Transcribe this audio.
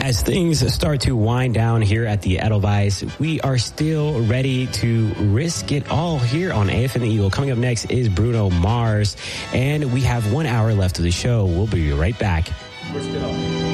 As things start to wind down here at the Edelweiss, we are still ready to risk it all here on AFN the Eagle. Coming up next is Bruno Mars, and we have 1 hour left of the show. We'll be right back. Risk it all.